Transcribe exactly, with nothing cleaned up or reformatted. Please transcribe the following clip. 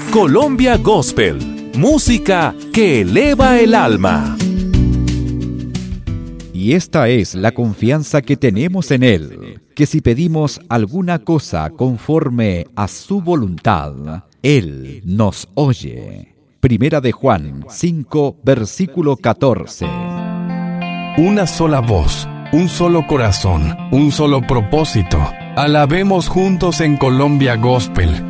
Colombia Gospel, música que eleva el alma. Y esta es la confianza que tenemos en Él, que si pedimos alguna cosa conforme a su voluntad, Él nos oye. Primera de Juan cinco, versículo catorce. Una sola voz, un solo corazón, un solo propósito. Alabemos juntos en Colombia Gospel,